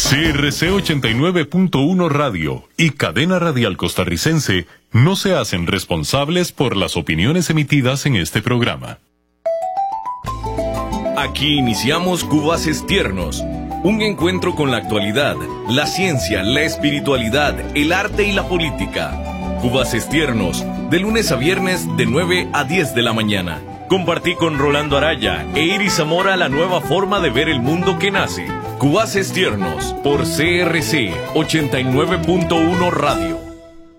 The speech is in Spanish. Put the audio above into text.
CRC 89.1 Radio y Cadena Radial Costarricense no se hacen responsables por las opiniones emitidas en este programa. Aquí iniciamos Cubaces Tiernos, un encuentro con la actualidad, la ciencia, la espiritualidad, el arte y la política. Cubaces Tiernos, de lunes a viernes de 9 a 10 de la mañana. Compartí con Rolando Araya e Iris Zamora la nueva forma de ver el mundo que nace. Cubaces Tiernos por CRC 89.1 Radio.